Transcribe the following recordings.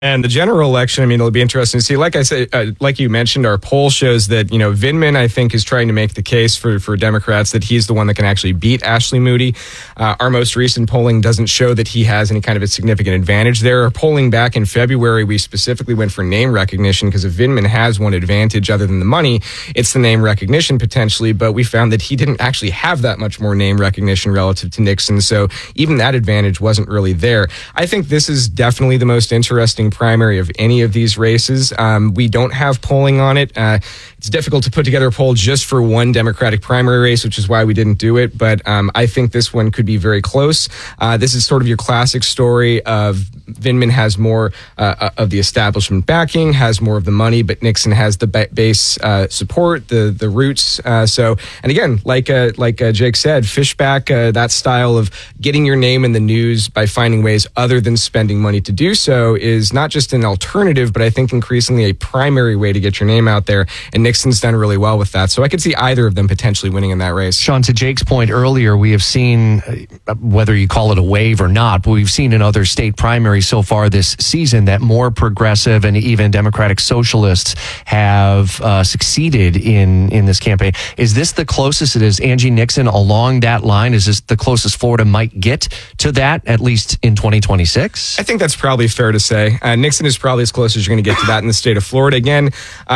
And the general election, I mean, it'll be interesting to see. Like I said, like you mentioned, our poll shows that, Vindman, I think, is trying to make the case for Democrats that he's the one that can actually beat Ashley Moody. Our most recent polling doesn't show that he has any kind of a significant advantage there. Our polling back in February, we specifically went for name recognition because if Vindman has one advantage other than the money, it's the name recognition potentially. But we found that he didn't actually have that much more name recognition relative to Nixon. So even that advantage wasn't really there. I think this is definitely the most interesting primary of any of these races. We don't have polling on it. It's difficult to put together a poll just for one Democratic primary race, which is why we didn't do it. But I think this one could be very close. This is sort of your classic story of Vindman has more of the establishment backing, has more of the money, but Nixon has the base support, the roots. And again, like Jake said, fish back that style of getting your name in the news by finding ways other than spending money to do so is not just an alternative, but I think increasingly a primary way to get your name out there. And Nixon's done really well with that. So I could see either of them potentially winning in that race. Sean, to Jake's point earlier, we have seen, whether you call it a wave or not, but we've seen in other state primaries so far this season that more progressive and even Democratic socialists have succeeded in this campaign. Is this the closest it is, Angie Nixon, along that line? Is this the closest Florida might get to that, at least in 2026? I think that's probably fair to say. Nixon is probably as close as you're going to get to that in the state of Florida. Again,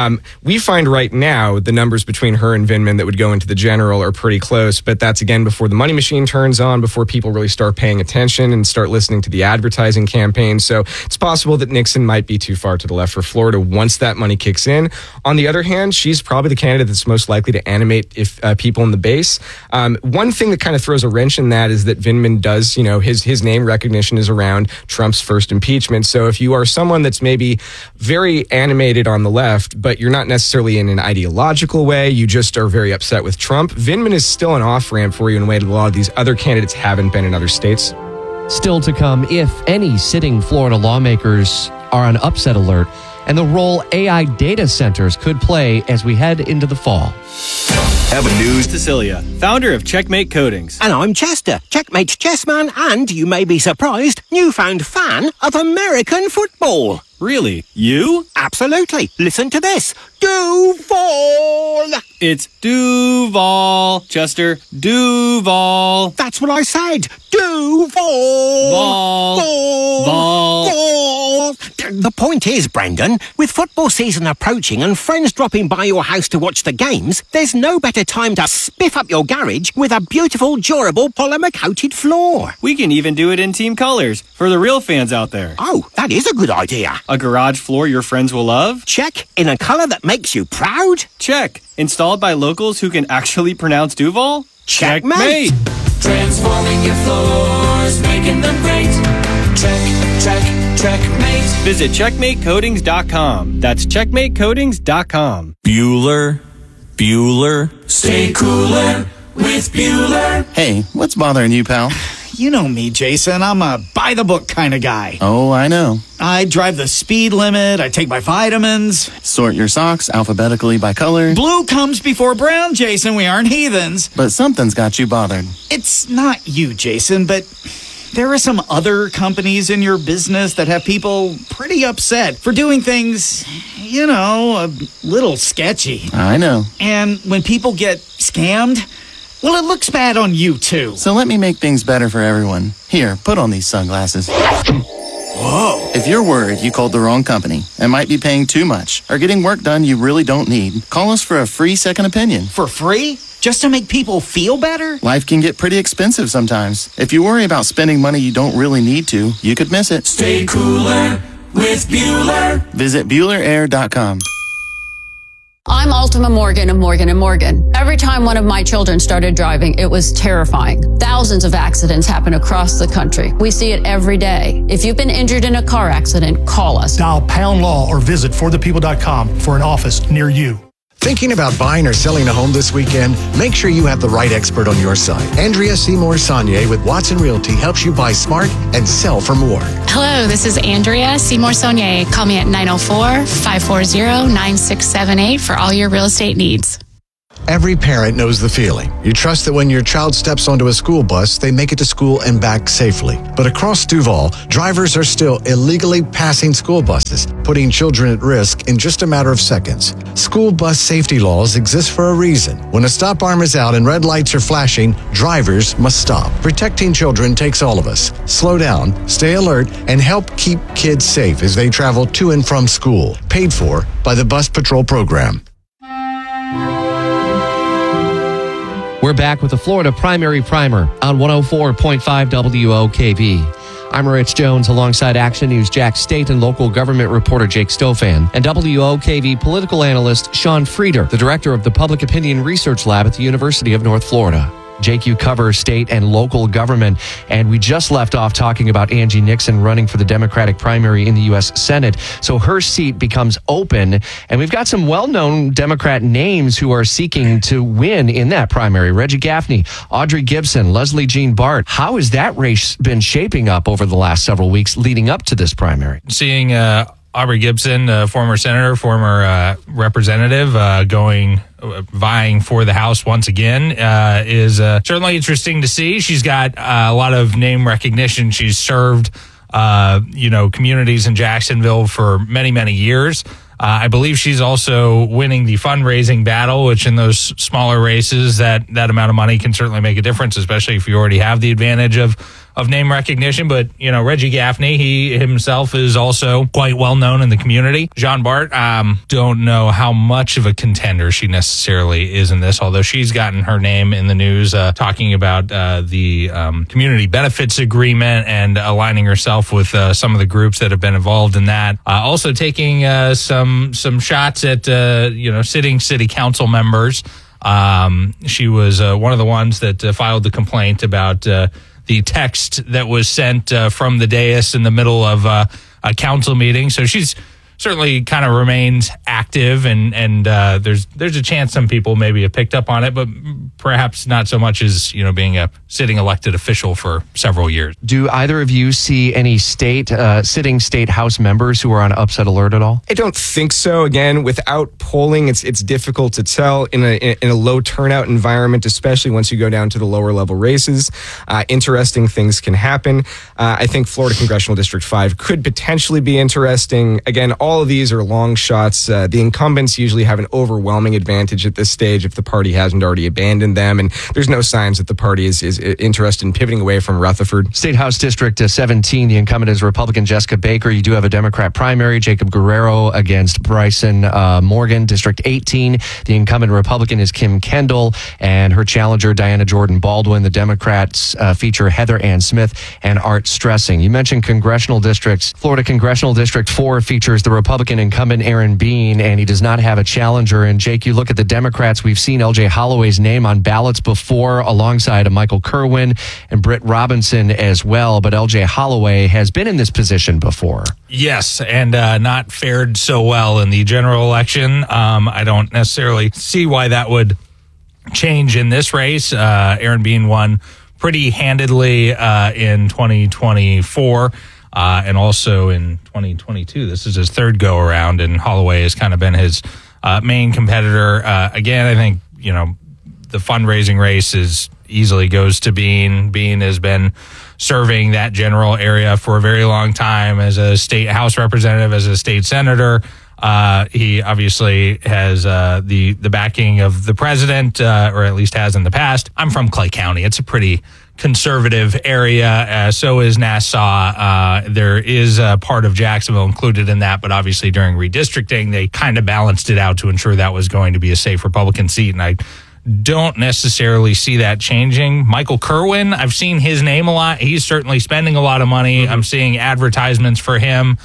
we find right now the numbers between her and Vindman that would go into the general are pretty close, but that's, again, before the money machine turns on, before people really start paying attention and start listening to the advertising campaign. So it's possible that Nixon might be too far to the left for Florida once that money kicks in. On the other hand, she's probably the candidate that's most likely to animate people in the base. One thing that kind of throws a wrench in that is that Vindman does, his name recognition is around Trump's first impeachment. So if you are someone that's maybe very animated on the left, but you're not necessarily in an ideological way, you just are very upset with Trump, Vindman is still an off-ramp for you in a way that a lot of these other candidates haven't been in other states. Still to come, if any sitting Florida lawmakers are on upset alert, and the role AI data centers could play as we head into the fall. Have a news. Cecilia, founder of Checkmate Coatings. And I'm Chester, Checkmate chessman, and you may be surprised, newfound fan of American football. Really? You? Absolutely. Listen to this. Duval. It's Duval. Chester, Duval. That's what I said. Duval. Vol. The point is, Brendan, with football season approaching and friends dropping by your house to watch the games, there's no better time to spiff up your garage with a beautiful, durable, polymer-coated floor. We can even do it in team colors for the real fans out there. Oh, that is a good idea. A garage floor your friends will love? Check. In a color that makes you proud? Check. Installed by locals who can actually pronounce Duval? Checkmate. Transforming your floors, making them great. Checkmate. Visit checkmatecoatings.com. That's checkmatecoatings.com. Bueller. Stay cooler with Bueller. Hey, what's bothering you, pal? You know me, Jason. I'm a by-the-book kind of guy. Oh, I know. I drive the speed limit. I take my vitamins. Sort your socks alphabetically by color. Blue comes before brown, Jason. We aren't heathens. But something's got you bothered. It's not you, Jason, but there are some other companies in your business that have people pretty upset for doing things, a little sketchy. I know. And when people get scammed, well, it looks bad on you, too. So let me make things better for everyone. Here, put on these sunglasses. Whoa. If you're worried you called the wrong company and might be paying too much or getting work done you really don't need, call us for a free second opinion. For free? Just to make people feel better? Life can get pretty expensive sometimes. If you worry about spending money you don't really need to, you could miss it. Stay cooler with Bueller. Visit BuellerAir.com. I'm Ultima Morgan of Morgan & Morgan. Every time one of my children started driving, it was terrifying. Thousands of accidents happen across the country. We see it every day. If you've been injured in a car accident, call us. Dial # law or visit forthepeople.com for an office near you. Thinking about buying or selling a home this weekend? Make sure you have the right expert on your side. Andrea Seymour Saunier with Watson Realty helps you buy smart and sell for more. Hello, this is Andrea Seymour Saunier. Call me at 904-540-9678 for all your real estate needs. Every parent knows the feeling. You trust that when your child steps onto a school bus, they make it to school and back safely. But across Duval, drivers are still illegally passing school buses, putting children at risk in just a matter of seconds. School bus safety laws exist for a reason. When a stop arm is out and red lights are flashing, drivers must stop. Protecting children takes all of us. Slow down, stay alert, and help keep kids safe as they travel to and from school. Paid for by the Bus Patrol Program. We're back with the Florida Primary Primer on 104.5 WOKV. I'm Rich Jones alongside Action News Jack State and local government reporter Jake Stofan and WOKV political analyst Sean Frieder, the director of the Public Opinion Research Lab at the University of North Florida. Jake, you cover state and local government, and we just left off talking about Angie Nixon running for the Democratic primary in the U.S. Senate. So her seat becomes open, and we've got some well-known Democrat names who are seeking to win in that primary. Reggie Gaffney, Audrey Gibson, Leslie Jean Bart. How has that race been shaping up over the last several weeks leading up to this primary? Seeing Aubrey Gibson, former senator, former representative, vying for the House once again, is certainly interesting to see. She's got a lot of name recognition. She's served, communities in Jacksonville for many, many years. I believe she's also winning the fundraising battle, which in those smaller races, that amount of money can certainly make a difference, especially if you already have the advantage of name recognition. But, Reggie Gaffney, he himself is also quite well known in the community. Jean Bart, don't know how much of a contender she necessarily is in this, although she's gotten her name in the news talking about the community benefits agreement and aligning herself with some of the groups that have been involved in that. Also taking some shots at, sitting city council members. She was one of the ones that filed the complaint about the text that was sent from the dais in the middle of a council meeting. So she's certainly kind of remains active, and there's a chance some people maybe have picked up on it, but perhaps not so much as being a sitting elected official for several years. Do either of you see any sitting state House members who are on upset alert at all? I don't think so. Again, without polling, it's difficult to tell in a low turnout environment, especially once you go down to the lower level races. Interesting things can happen. I think Florida Congressional District 5 could potentially be interesting. Again, all of these are long shots. The incumbents usually have an overwhelming advantage at this stage if the party hasn't already abandoned them, and there's no signs that the party is interested in pivoting away from Rutherford. State House District 17, the incumbent is Republican Jessica Baker. You do have a Democrat primary, Jacob Guerrero against Bryson Morgan. District 18, the incumbent Republican is Kim Kendall, and her challenger, Diana Jordan Baldwin. The Democrats feature Heather Ann Smith and Art Stressing. You mentioned congressional districts. Florida Congressional District 4 features the Republican incumbent Aaron Bean, and he does not have a challenger. And Jake, you look at the Democrats, we've seen L.J. Holloway's name on ballots before alongside Michael Kerwin and Britt Robinson as well, but L.J. Holloway has been in this position before. Yes, and not fared so well in the general election. I don't necessarily see why that would change in this race. Aaron Bean won pretty handedly in 2024. And also in 2022, this is his third go around, and Holloway has kind of been his main competitor. Again, I think, the fundraising race easily goes to Bean. Bean has been serving that general area for a very long time as a state House representative, as a state senator. He obviously has the backing of the president, or at least has in the past. I'm from Clay County. It's a pretty conservative area. So is Nassau. There is a part of Jacksonville included in that, but obviously during redistricting, they kind of balanced it out to ensure that was going to be a safe Republican seat. And I don't necessarily see that changing. Michael Kerwin, I've seen his name a lot. He's certainly spending a lot of money. Mm-hmm. I'm seeing advertisements for him,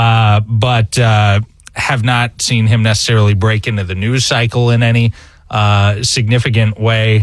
but have not seen him necessarily break into the news cycle in any significant way.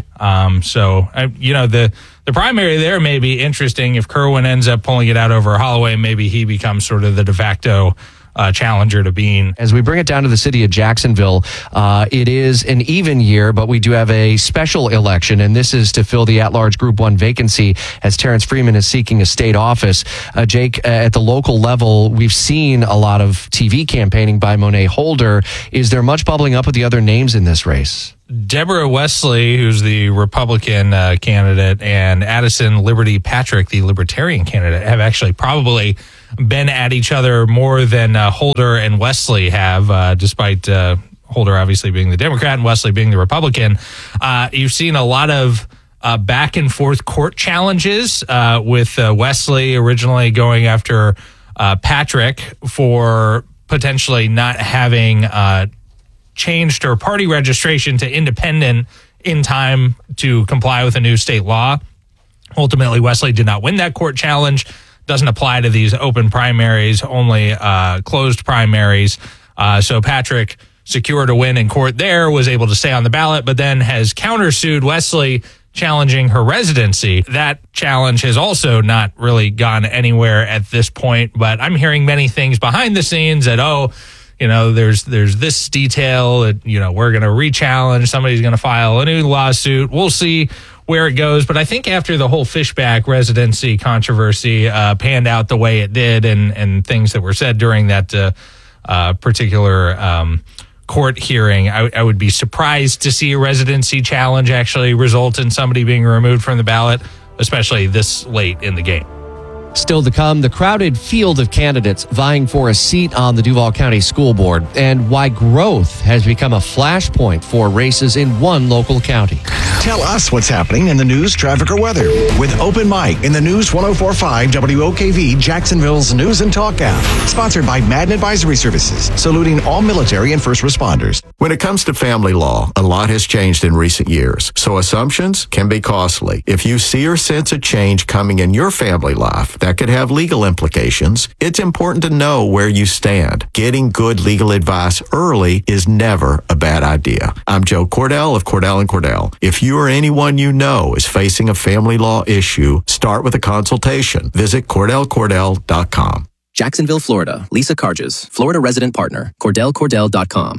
The primary there may be interesting if Kerwin ends up pulling it out over Holloway. Maybe he becomes sort of the de facto challenger to Bean. As we bring it down to the city of Jacksonville, it is an even year, but we do have a special election, and this is to fill the at-large Group 1 vacancy as Terrence Freeman is seeking a state office. Jake, at the local level, we've seen a lot of TV campaigning by Monet Holder. Is there much bubbling up with the other names in this race? Deborah Wesley, who's the Republican candidate, and Addison Liberty Patrick, the Libertarian candidate, have actually probably been at each other more than Holder and Wesley have, despite Holder obviously being the Democrat and Wesley being the Republican. You've seen a lot of back and forth court challenges with Wesley originally going after Patrick for potentially not having changed her party registration to independent in time to comply with a new state law. Ultimately, Wesley did not win that court challenge. Doesn't apply to these open primaries, only closed primaries. So Patrick secured a win in court there, was able to stay on the ballot, but then has countersued Wesley, challenging her residency. That challenge has also not really gone anywhere at this point, but I'm hearing many things behind the scenes that, there's this detail that, we're going to re-challenge. Somebody's going to file a new lawsuit. We'll see where it goes. But I think after the whole Fishback residency controversy panned out the way it did and things that were said during that particular court hearing, I would be surprised to see a residency challenge actually result in somebody being removed from the ballot, especially this late in the game. Still to come, the crowded field of candidates vying for a seat on the Duval County School Board and why growth has become a flashpoint for races in one local county. Tell us what's happening in the news, traffic, or weather with Open Mic in the News 104.5 WOKV, Jacksonville's News and Talk app. Sponsored by Madden Advisory Services, saluting all military and first responders. When it comes to family law, a lot has changed in recent years, so assumptions can be costly. If you see or sense a change coming in your family life that could have legal implications, it's important to know where you stand. Getting good legal advice early is never a bad idea. I'm Joe Cordell of Cordell & Cordell. If you or anyone you know is facing a family law issue, start with a consultation. Visit CordellCordell.com. Jacksonville, Florida. Lisa Carges, Florida resident partner. CordellCordell.com.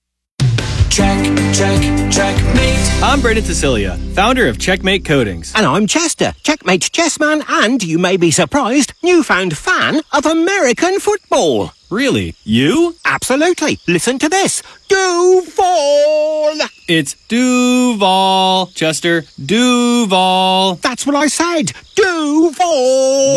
Checkmate. I'm Brendan Cecilia, founder of Checkmate Coatings. And I'm Chester, Checkmate's chessman and, you may be surprised, newfound fan of American football. Really? You? Absolutely. Listen to this. Duval. It's Duval, Chester. Duval. That's what I said. Duval.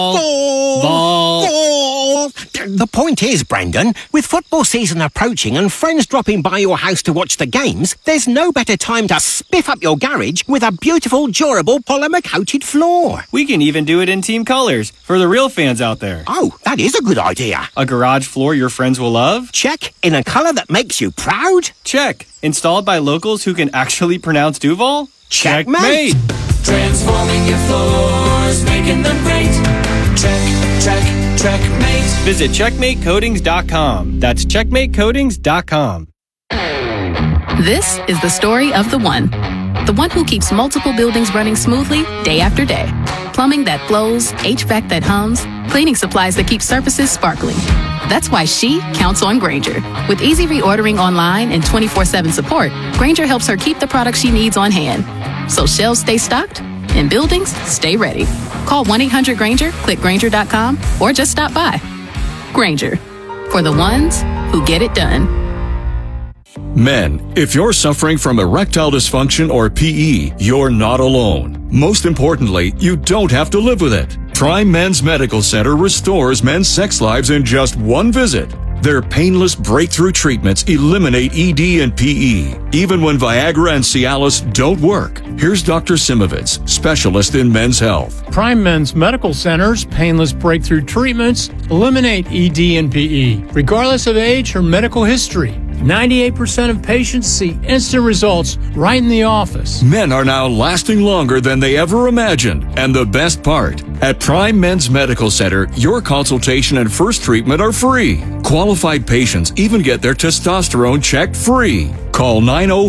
Vol. The point is, Brendan, with football season approaching and friends dropping by your house to watch the games, there's no better time to spiff up your garage with a beautiful, durable, polymer-coated floor. We can even do it in team colors for the real fans out there. Oh, that is a good idea. A garage floor your friends will love? Check. In a color that makes you proud? Check. Installed by locals who can actually pronounce Duval? Checkmate. Transforming your floors, making them great. Checkmate. Visit CheckmateCoatings.com. That's CheckmateCoatings.com. This is the story of the one. The one who keeps multiple buildings running smoothly day after day. Plumbing that flows, HVAC that hums, cleaning supplies that keep surfaces sparkling. That's why she counts on Grainger. With easy reordering online and 24/7 support, Grainger helps her keep the products she needs on hand. So shelves stay stocked and buildings stay ready. Call 1-800-GRAINGER, click Grainger.com, or just stop by. Grainger, for the ones who get it done. Men, if you're suffering from erectile dysfunction or PE, you're not alone. Most importantly, you don't have to live with it. Prime Men's Medical Center restores men's sex lives in just one visit. Their painless breakthrough treatments eliminate ED and PE, even when Viagra and Cialis don't work. Here's Dr. Simovitz, specialist in men's health. Prime Men's Medical Center's painless breakthrough treatments eliminate ED and PE, regardless of age or medical history. 98% of patients see instant results right in the office. Men are now lasting longer than they ever imagined. And the best part, at Prime Men's Medical Center, your consultation and first treatment are free. Qualified patients even get their testosterone checked free. Call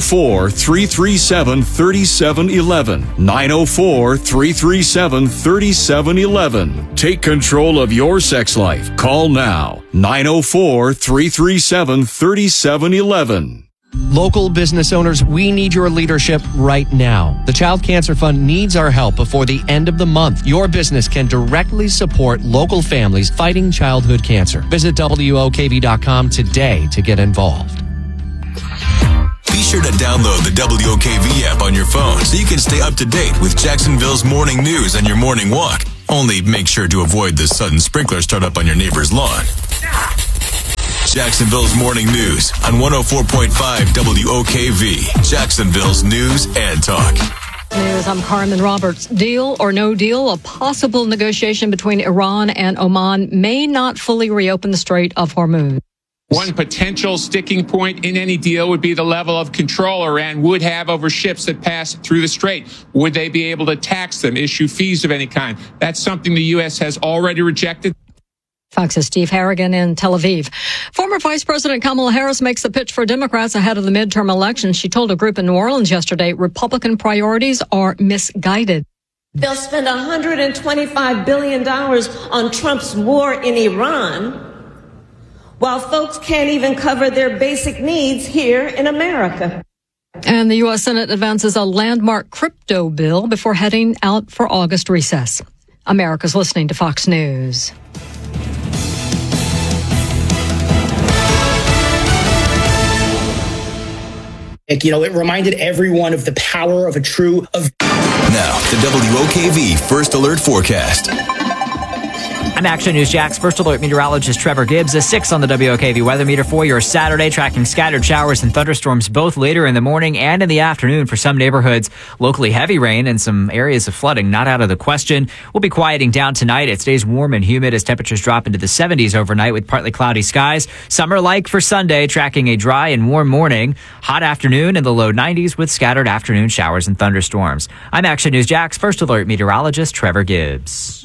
904-337-3711. 904-337-3711. Take control of your sex life. Call now. 904-337-3711. Local business owners, we need your leadership right now. The Child Cancer Fund needs our help before the end of the month. Your business can directly support local families fighting childhood cancer. Visit WOKV.com today to get involved. Be sure to download the WOKV app on your phone so you can stay up to date with Jacksonville's morning news on your morning walk. Only make sure to avoid the sudden sprinkler startup on your neighbor's lawn. Jacksonville's morning news on 104.5 WOKV, Jacksonville's news and talk. News, I'm Carmen Roberts. Deal or no deal, a possible negotiation between Iran and Oman may not fully reopen the Strait of Hormuz. One potential sticking point in any deal would be the level of control Iran would have over ships that pass through the strait. Would they be able to tax them, issue fees of any kind? That's something the U.S. has already rejected. Fox's Steve Harrigan in Tel Aviv. Former Vice President Kamala Harris makes the pitch for Democrats ahead of the midterm elections. She told a group in New Orleans yesterday Republican priorities are misguided. They'll spend $125 billion on Trump's war in Iran, while folks can't even cover their basic needs here in America. And the U.S. Senate advances a landmark crypto bill before heading out for August recess. America's listening to Fox News. You know, it reminded everyone of the power of a true... Now, the WOKV First Alert Forecast. I'm Action News Jack's First Alert meteorologist Trevor Gibbs. A 6 on the WOKV weather meter for your Saturday, tracking scattered showers and thunderstorms both later in the morning and in the afternoon for some neighborhoods. Locally heavy rain and some areas of flooding not out of the question. We'll be quieting down tonight. It stays warm and humid as temperatures drop into the 70s overnight with partly cloudy skies. Summer-like for Sunday, tracking a dry and warm morning. Hot afternoon in the low 90s with scattered afternoon showers and thunderstorms. I'm Action News Jack's First Alert meteorologist Trevor Gibbs.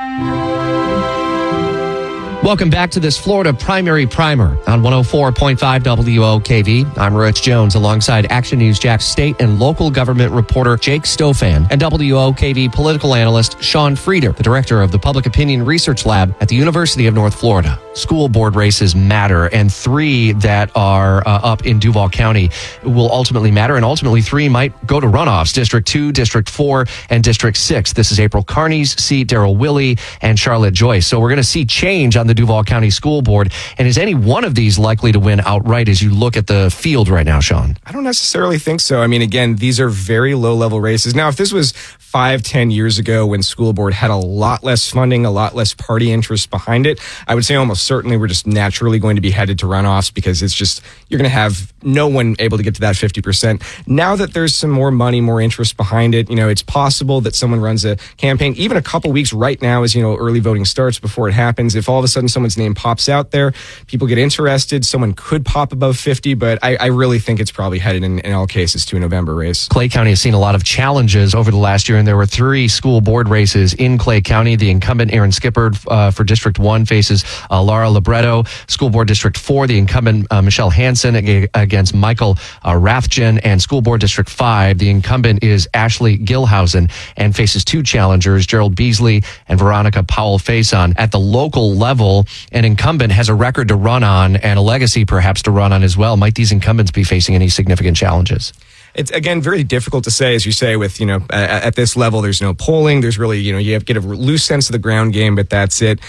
Welcome back to this Florida Primary Primer on 104.5 WOKV. I'm Rich Jones alongside Action News Jack's state and local government reporter Jake Stofan and WOKV political analyst Sean Frieder, the director of the Public Opinion Research Lab at the University of North Florida. School board races matter, and 3 that are up in Duval County will ultimately matter, and ultimately 3 might go to runoffs. District 2, District 4, and District 6. This is April Carney's seat, Daryl Willey, and Charlotte Joyce. So we're going to see change on the Duval County School Board. And is any one of these likely to win outright as you look at the field right now, Sean? I don't necessarily think so. I mean, again, these are very low-level races. Now, if this was 5-10 years ago when school board had a lot less funding, a lot less party interest behind it, I would say almost certainly we're just naturally going to be headed to runoffs because it's just, you're going to have no one able to get to that 50%. Now that there's some more money, more interest behind it, you know, it's possible that someone runs a campaign, even a couple weeks right now as, you know, early voting starts before it happens. If all of a sudden someone's name pops out there, people get interested, someone could pop above 50, but I really think it's probably headed in all cases to a November race. Clay County has seen a lot of challenges over the last year, and there were 3 school board races in Clay County. The incumbent Aaron Skippard for District 1 faces Laura Libretto. School Board District 4, the incumbent Michelle Hansen against Michael Rathjen. And School Board District 5, the incumbent is Ashley Gilhausen and faces 2 challengers, Gerald Beasley and Veronica Powell-Faison. At the local level, an incumbent has a record to run on and a legacy perhaps to run on as well. Might these incumbents be facing any significant challenges? It's, again, very difficult to say, as you say, with, you know, at this level, there's no polling. There's really, you know, you have to get a loose sense of the ground game, but that's it.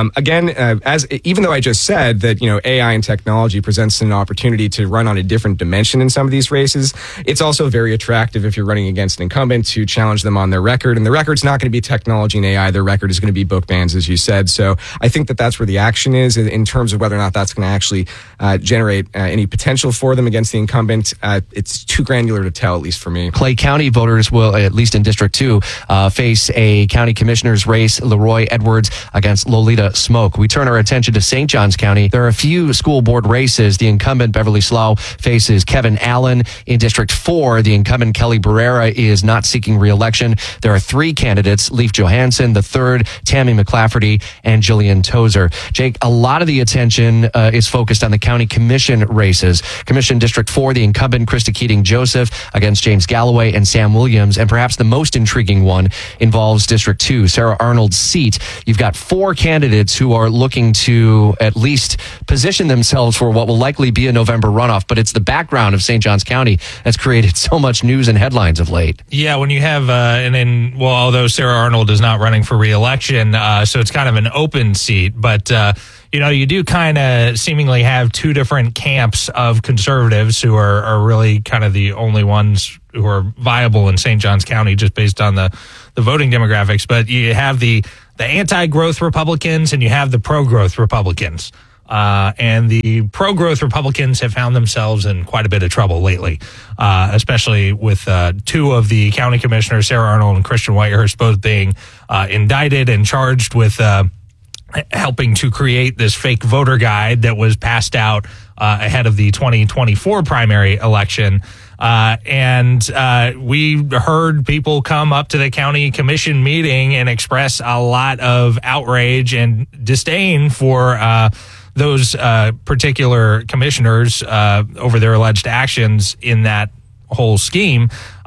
Even though I just said that, you know, AI and technology presents an opportunity to run on a different dimension in some of these races, it's also very attractive if you're running against an incumbent to challenge them on their record. And the record's not going to be technology and AI. Their record is going to be book bans, as you said. So I think that that's where the action is in terms of whether or not that's going to actually generate any potential for them against the incumbent. It's too granular to tell, at least for me. Clay County voters will, at least in District 2, face a county commissioner's race, Leroy Edwards against Lolita Smoke. We turn our attention to St. Johns County. There are a few school board races. The incumbent Beverly Slough faces Kevin Allen. In District 4, the incumbent Kelly Barrera is not seeking re-election. There are 3 candidates, Leif Johansson, the third, Tammy McClafferty, and Jillian Tozer. Jake, a lot of the attention is focused on the county commission races. Commission District 4, the incumbent Krista Keating-Joseph against James Galloway and Sam Williams. And perhaps the most intriguing one involves District 2, Sarah Arnold's seat. You've got 4 candidates who are looking to at least position themselves for what will likely be a November runoff, but it's the background of St. Johns County that's created so much news and headlines of late. Yeah, when you have, although Sarah Arnold is not running for re-election, so it's kind of an open seat, but you do kind of seemingly have two different camps of conservatives who are really kind of the only ones who are viable in St. Johns County just based on the voting demographics. But you have the anti-growth Republicans and you have the pro-growth Republicans. And the pro-growth Republicans have found themselves in quite a bit of trouble lately, especially with two of the county commissioners, Sarah Arnold and Christian Whitehurst, both being indicted and charged with helping to create this fake voter guide that was passed out ahead of the 2024 primary election. And we heard people come up to the county commission meeting and express a lot of outrage and disdain for those particular commissioners over their alleged actions in that whole scheme.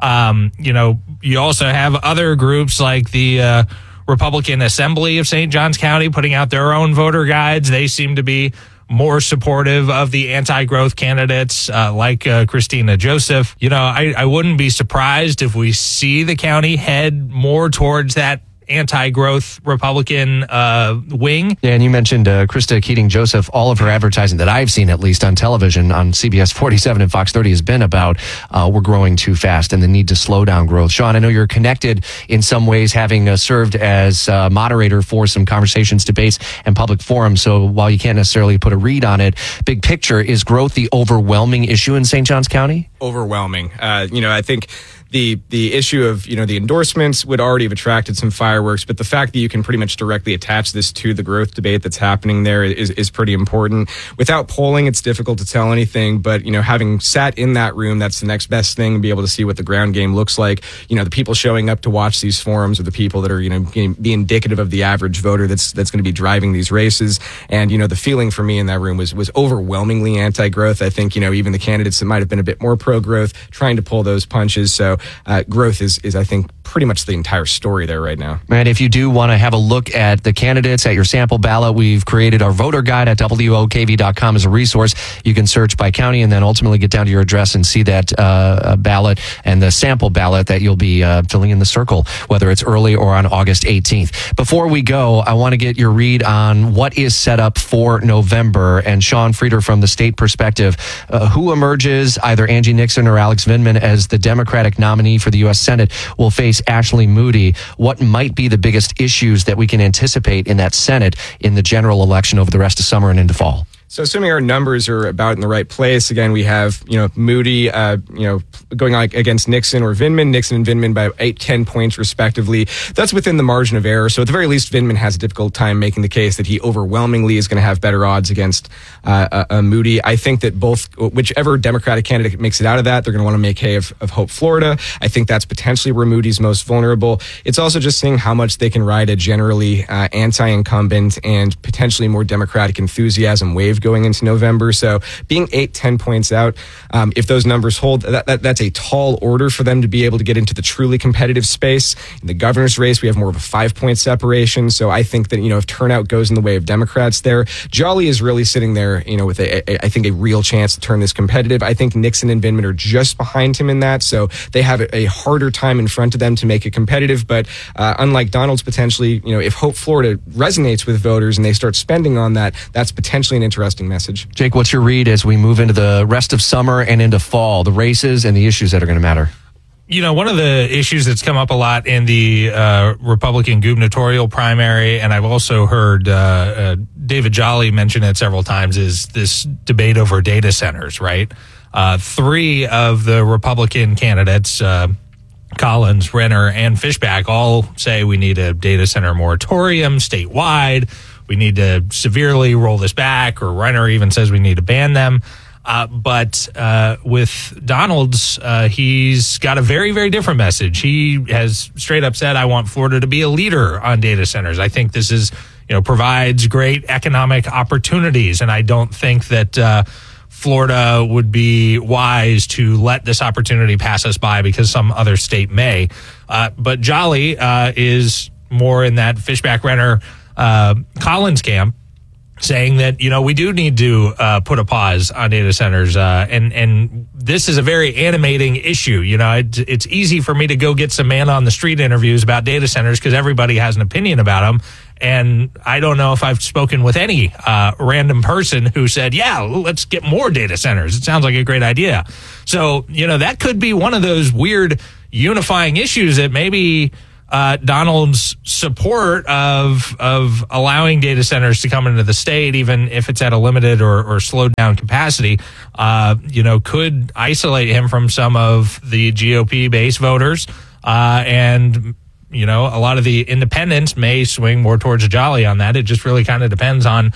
You also have other groups like the Republican Assembly of St. Johns County putting out their own voter guides. They seem to be more supportive of the anti-growth candidates like Christina Joseph. I wouldn't be surprised if we see the county head more towards that anti-growth Republican wing. Yeah, and you mentioned Krista Keating Joseph. All of her advertising that I've seen, at least on television, on CBS 47 and Fox 30, has been about we're growing too fast and the need to slow down growth. Sean, I know you're connected in some ways, having served as moderator for some conversations, debates, and public forums. So while you can't necessarily put a read on it, big picture, is growth the overwhelming issue in St. Johns County? Overwhelming. I think the issue of, the endorsements would already have attracted some fireworks, but the fact that you can pretty much directly attach this to the growth debate that's happening there is pretty important. Without polling, it's difficult to tell anything, but, having sat in that room, that's the next best thing, be able to see what the ground game looks like. The people showing up to watch these forums are the people that are, be indicative of the average voter that's going to be driving these races. And, the feeling for me in that room was overwhelmingly anti-growth. I think, even the candidates that might have been a bit more pro-growth trying to pull those punches. So growth is, I think, pretty much the entire story there right now. And if you do want to have a look at the candidates, at your sample ballot, we've created our voter guide at WOKV.com as a resource. You can search by county and then ultimately get down to your address and see that ballot and the sample ballot that you'll be filling in the circle, whether it's early or on August 18th. Before we go, I want to get your read on what is set up for November. And Sean Frieder, from the state perspective, who emerges, either Angie Nixon or Alex Vindman, as the Democratic nominee for the U.S. Senate will face Ashley Moody. What might be the biggest issues that we can anticipate in that Senate in the general election over the rest of summer and into fall? So assuming our numbers are about in the right place, again, we have, Moody, going on against Nixon or Vindman, Nixon and Vindman by 8-10 points respectively. That's within the margin of error. So at the very least, Vindman has a difficult time making the case that he overwhelmingly is going to have better odds against Moody. I think that whichever Democratic candidate makes it out of that, they're going to want to make hay of Hope, Florida. I think that's potentially where Moody's most vulnerable. It's also just seeing how much they can ride a generally anti-incumbent and potentially more Democratic enthusiasm wave going into November. So being 8-10 points out, if those numbers hold, that's a tall order for them to be able to get into the truly competitive space. In the governor's race, we have more of a 5-point separation. So I think that, if turnout goes in the way of Democrats there, Jolly is really sitting there, with I think a real chance to turn this competitive. I think Nixon and Vindman are just behind him in that. So they have a harder time in front of them to make it competitive. But unlike Donald's potentially, if Hope, Florida resonates with voters and they start spending on that, that's potentially an interesting message. Jake, what's your read as we move into the rest of summer and into fall, the races and the issues that are going to matter? One of the issues that's come up a lot in the Republican gubernatorial primary, and I've also heard David Jolly mention it several times, is this debate over data centers, right? 3 of the Republican candidates, Collins, Renner, and Fishback, all say we need a data center moratorium statewide. We need to severely roll this back, or Renner even says we need to ban them. But with Donald's, he's got a very, very different message. He has straight up said, I want Florida to be a leader on data centers. I think this is, provides great economic opportunities. And I don't think that Florida would be wise to let this opportunity pass us by because some other state may. But Jolly is more in that Fishback, Renner, Collins camp, saying that, we do need to put a pause on data centers. And this is a very animating issue. It's easy for me to go get some man on the street interviews about data centers because everybody has an opinion about them. And I don't know if I've spoken with any random person who said, yeah, let's get more data centers. It sounds like a great idea. So, that could be one of those weird unifying issues that maybe Donald's support of allowing data centers to come into the state, even if it's at a limited or slowed down capacity, could isolate him from some of the GOP base voters. And a lot of the independents may swing more towards Jolly on that. It just really kind of depends on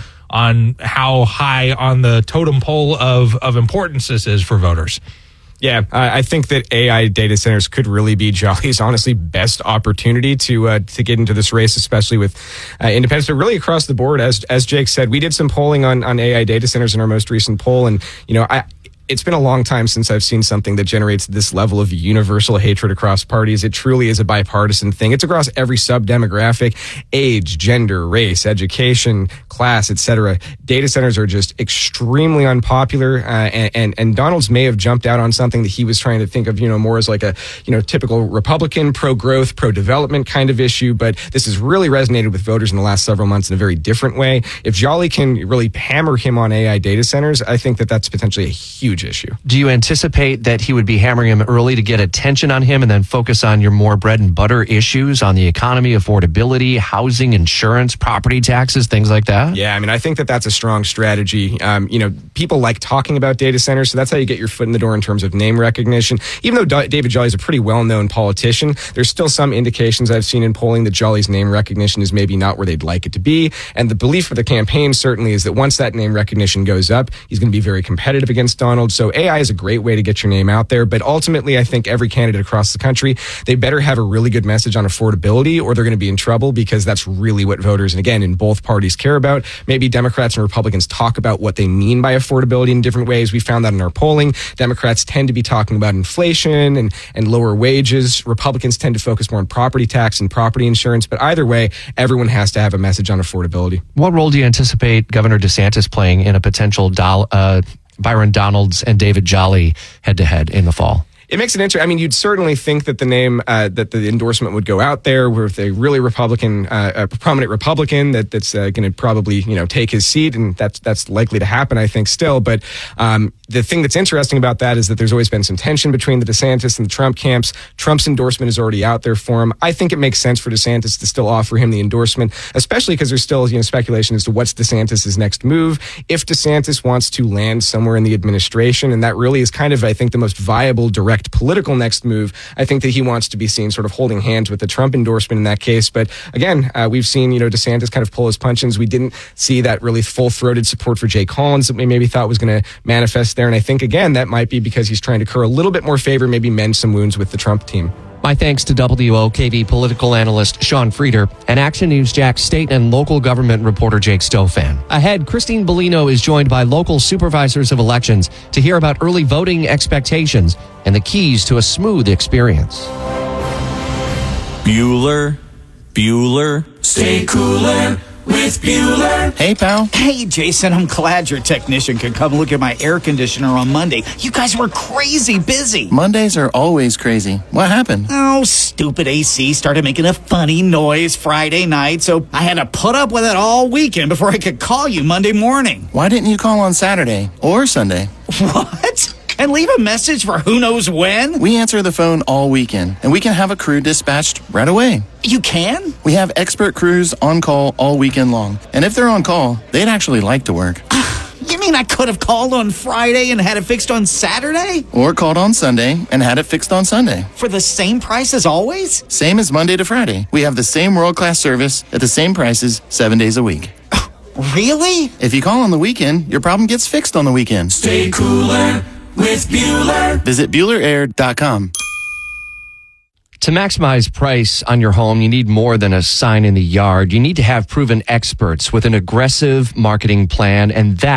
how high on the totem pole of importance this is for voters. Yeah, I think that AI data centers could really be Jolly's honestly best opportunity to get into this race, especially with independents, but really across the board. As Jake said, we did some polling on AI data centers in our most recent poll, and it's been a long time since I've seen something that generates this level of universal hatred across parties. It truly is a bipartisan thing. It's across every sub-demographic, age, gender, race, education, class, etc. Data centers are just extremely unpopular, and Donald's may have jumped out on something that he was trying to think of, more as like a, typical Republican, pro-growth, pro-development kind of issue, but this has really resonated with voters in the last several months in a very different way. If Jolly can really hammer him on AI data centers, I think that that's potentially a huge issue. Do you anticipate that he would be hammering him early to get attention on him and then focus on your more bread and butter issues on the economy, affordability, housing, insurance, property taxes, things like that? Yeah, I think that that's a strong strategy. People like talking about data centers, so that's how you get your foot in the door in terms of name recognition. Even though David Jolly is a pretty well-known politician, there's still some indications I've seen in polling that Jolly's name recognition is maybe not where they'd like it to be. And the belief of the campaign certainly is that once that name recognition goes up, he's going to be very competitive against Donald. So AI is a great way to get your name out there. But ultimately, I think every candidate across the country, they better have a really good message on affordability or they're going to be in trouble, because that's really what voters, and again, in both parties, care about. Maybe Democrats and Republicans talk about what they mean by affordability in different ways. We found that in our polling. Democrats tend to be talking about inflation and lower wages. Republicans tend to focus more on property tax and property insurance. But either way, everyone has to have a message on affordability. What role do you anticipate Governor DeSantis playing in a potential Byron Donalds and David Jolly head-to-head in the fall? It makes it interesting. You'd certainly think that the name, that the endorsement would go out there with a really Republican, a prominent Republican that's going to probably, take his seat, and that's likely to happen, I think, still. But the thing that's interesting about that is that there's always been some tension between the DeSantis and the Trump camps. Trump's endorsement is already out there for him. I think it makes sense for DeSantis to still offer him the endorsement, especially because there's still, speculation as to what's DeSantis' next move. If DeSantis wants to land somewhere in the administration, and that really is kind of, I think, the most viable direct political next move, I think that he wants to be seen sort of holding hands with the Trump endorsement in that case. But again, we've seen, DeSantis kind of pull his punches. We didn't see that really full-throated support for Jay Collins that we maybe thought was going to manifest there. And I think, again, that might be because he's trying to curl a little bit more favor, maybe mend some wounds with the Trump team. My thanks to WOKV political analyst Sean Frieder and Action News Jax state and local government reporter Jake Stofan. Ahead, Christine Bellino is joined by local supervisors of elections to hear about early voting expectations and the keys to a smooth experience. Bueller, stay cooler with Bueller. Hey, pal. Hey, Jason, I'm glad your technician could come look at my air conditioner on Monday. You guys were crazy busy. Mondays are always crazy. What happened? Oh, stupid AC started making a funny noise Friday night, so I had to put up with it all weekend before I could call you Monday morning. Why didn't you call on Saturday or Sunday? What? And leave a message for who knows when? We answer the phone all weekend, and we can have a crew dispatched right away. You can? We have expert crews on call all weekend long. And if they're on call, they'd actually like to work. You mean I could have called on Friday and had it fixed on Saturday? Or called on Sunday and had it fixed on Sunday. For the same price as always? Same as Monday to Friday. We have the same world-class service at the same prices 7 days a week. Really? If you call on the weekend, your problem gets fixed on the weekend. Stay cooler with Bueller. Visit BuellerAir.com. To maximize price on your home, you need more than a sign in the yard. You need to have proven experts with an aggressive marketing plan, and that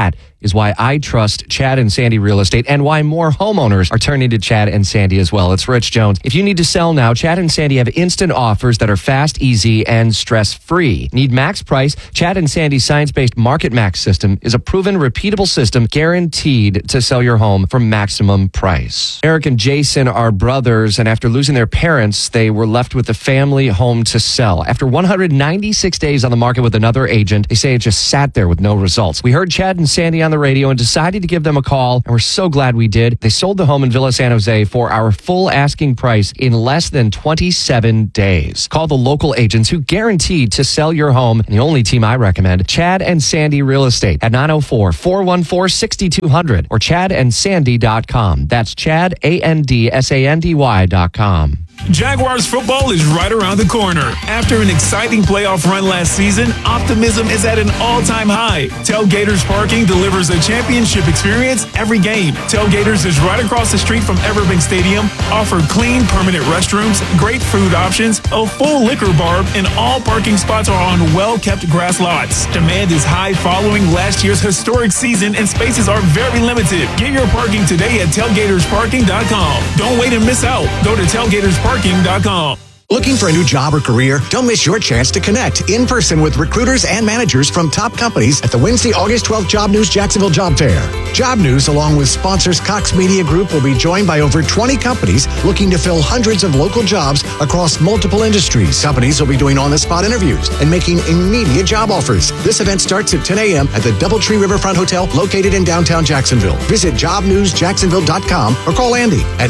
is why I trust Chad and Sandy Real Estate and why more homeowners are turning to Chad and Sandy as well. It's Rich Jones. If you need to sell now, Chad and Sandy have instant offers that are fast, easy, and stress-free. Need max price? Chad and Sandy's science-based Market Max system is a proven, repeatable system guaranteed to sell your home for maximum price. Eric and Jason are brothers, and after losing their parents, they were left with the family home to sell. After 196 days on the market with another agent, they say it just sat there with no results. We heard Chad and Sandy on the radio and decided to give them a call, and we're so glad we did. They sold the home in Villa San Jose for our full asking price in less than 27 days. Call the local agents who guaranteed to sell your home, and the only team I recommend, Chad and Sandy Real Estate at 904-414-6200 or chadandsandy.com. That's Chad, ANDSANDY.com. Jaguars football is right around the corner. After an exciting playoff run last season, optimism is at an all-time high. Tailgaters Parking delivers a championship experience every game. Tailgaters is right across the street from Everbank Stadium, offer clean, permanent restrooms, great food options, a full liquor bar, and all parking spots are on well-kept grass lots. Demand is high following last year's historic season, and spaces are very limited. Get your parking today at tailgatorsparking.com. Don't wait and miss out. Go to tailgatorsparking.com. Looking for a new job or career? Don't miss your chance to connect in person with recruiters and managers from top companies at the Wednesday, August 12th Job News Jacksonville Job Fair. Job News, along with sponsors Cox Media Group, will be joined by over 20 companies looking to fill hundreds of local jobs across multiple industries. Companies will be doing on-the-spot interviews and making immediate job offers. This event starts at 10 a.m. at the Doubletree Riverfront Hotel located in downtown Jacksonville. Visit jobnewsjacksonville.com or call Andy at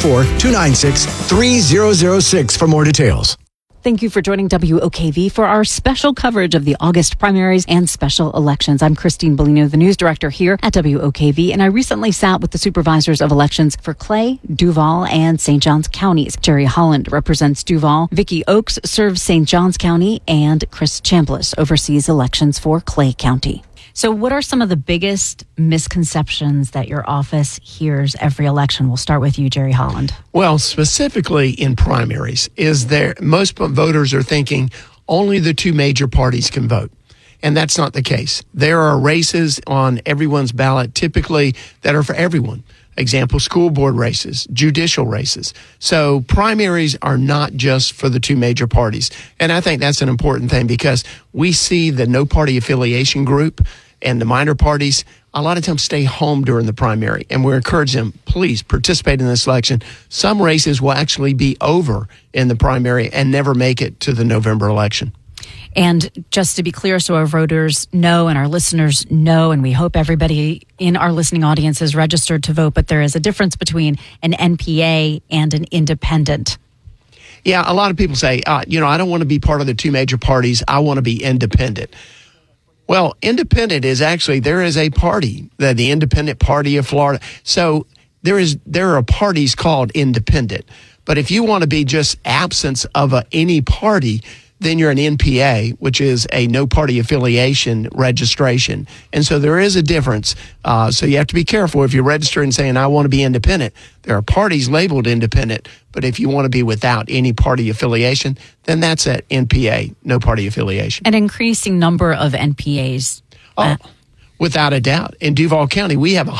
904-296-3006 for more details. Thank you for joining WOKV for our special coverage of the August primaries and special elections. I'm Christine Bellino, the news director here at WOKV, and I recently sat with the supervisors of elections for Clay, Duval, and St. Johns counties. Jerry Holland represents Duval, Vicki Oakes serves St. Johns County, and Chris Chambliss oversees elections for Clay County. So what are some of the biggest misconceptions that your office hears every election? We'll start with you, Jerry Holland. Well, specifically in primaries, most voters are thinking only the two major parties can vote. And that's not the case. There are races on everyone's ballot typically that are for everyone. Example, school board races, judicial races. So primaries are not just for the two major parties. And I think that's an important thing because we see the no party affiliation group and the minor parties a lot of times stay home during the primary. And we encourage them, please participate in this election. Some races will actually be over in the primary and never make it to the November election. And just to be clear, so our voters know and our listeners know, and we hope everybody in our listening audience is registered to vote, but there is a difference between an NPA and an independent. Yeah, a lot of people say, I don't want to be part of the two major parties. I want to be independent. Well, independent is actually, there is a party, the Independent Party of Florida. So there are parties called independent. But if you want to be just absence of any party, then you're an NPA, which is a no party affiliation registration. And so there is a difference. So you have to be careful if you register and saying, I want to be independent. There are parties labeled independent, but if you want to be without any party affiliation, then that's at NPA, no party affiliation. An increasing number of NPAs. Without a doubt. In Duval County, we have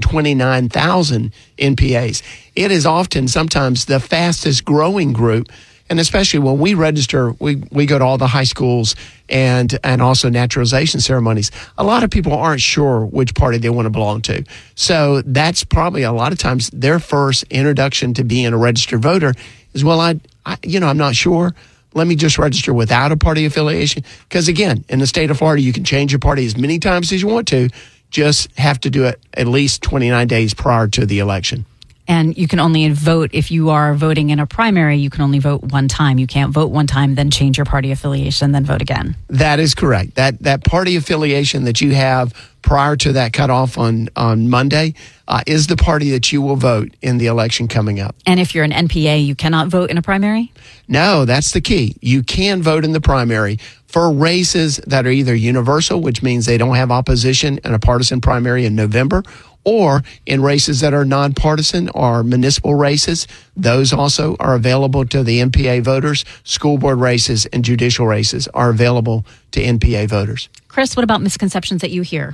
129,000 NPAs. It is often sometimes the fastest growing group. And especially when we register, we go to all the high schools and also naturalization ceremonies. A lot of people aren't sure which party they want to belong to. So that's probably a lot of times their first introduction to being a registered voter is, well, I'm not sure. Let me just register without a party affiliation. Because again, in the state of Florida, you can change your party as many times as you want to. Just have to do it at least 29 days prior to the election. And you can only vote if you are voting in a primary. You can only vote one time. You can't vote one time, then change your party affiliation, then vote again. That is correct. That party affiliation that you have prior to that cutoff on Monday is the party that you will vote in the election coming up. And if you're an NPA, you cannot vote in a primary? No, that's the key. You can vote in the primary for races that are either universal, which means they don't have opposition in a partisan primary in November, or in races that are nonpartisan or municipal races. Those also are available to the NPA voters. School board races and judicial races are available to NPA voters. Chris, what about misconceptions that you hear?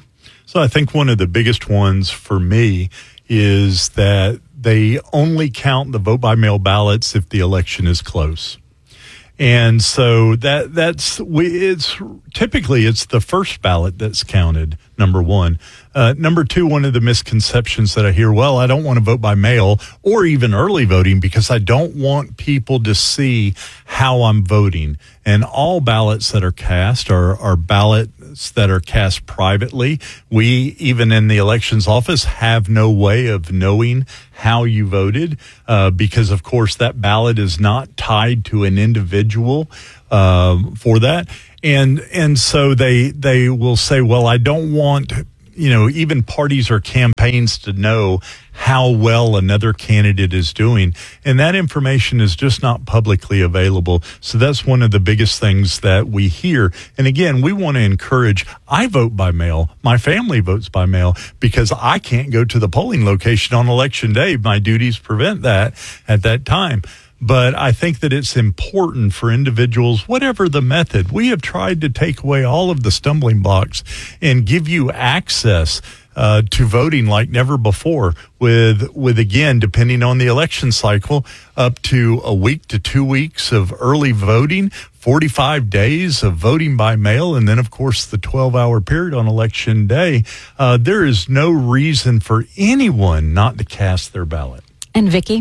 So I think one of the biggest ones for me is that they only count the vote by mail ballots if the election is close. And so it's typically the first ballot that's counted, number one. Number two, one of the misconceptions that I hear, well, I don't want to vote by mail or even early voting because I don't want people to see how I'm voting. And all ballots that are cast are ballots that are cast privately. We, even in the elections office, have no way of knowing how you voted because, of course, that ballot is not tied to an individual for that. And so they will say, well, I don't want, even parties or campaigns to know how well another candidate is doing. And that information is just not publicly available. So that's one of the biggest things that we hear. And again, we want to encourage, I vote by mail. My family votes by mail because I can't go to the polling location on election day. My duties prevent that at that time. But I think that it's important for individuals, whatever the method. We have tried to take away all of the stumbling blocks and give you access to voting like never before with again, depending on the election cycle, up to a week to 2 weeks of early voting, 45 days of voting by mail, and then, of course, the 12-hour period on election day. There is no reason for anyone not to cast their ballot. And Vicki?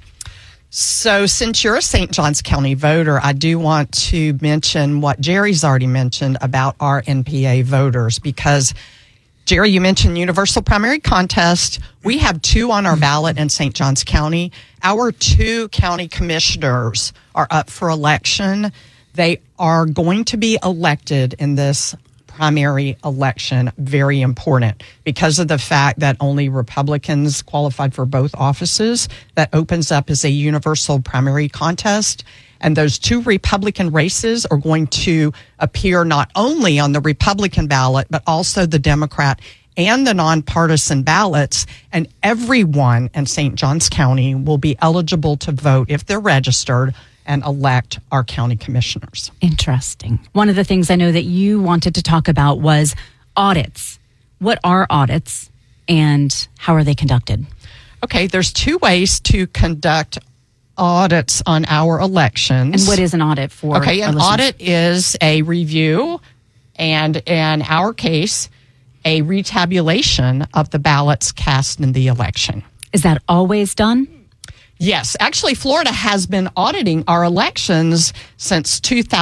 So since you're a St. Johns County voter, I do want to mention what Jerry's already mentioned about our NPA voters, because Jerry, you mentioned universal primary contest. We have 2 on our ballot in St. Johns County. Our 2 county commissioners are up for election. They are going to be elected in this primary election. Very important because of the fact that only Republicans qualified for both offices. That opens up as a universal primary contest. And those 2 Republican races are going to appear not only on the Republican ballot, but also the Democrat and the nonpartisan ballots. And everyone in St. Johns County will be eligible to vote if they're registered and elect our county commissioners. Interesting. One of the things I know that you wanted to talk about was audits. What are audits and how are they conducted? Okay, there's 2 ways to conduct audits on our elections. And what is an audit for? Okay, an audit is a review and, in our case, a retabulation of the ballots cast in the election. Is that always done? Yes. Actually, Florida has been auditing our elections since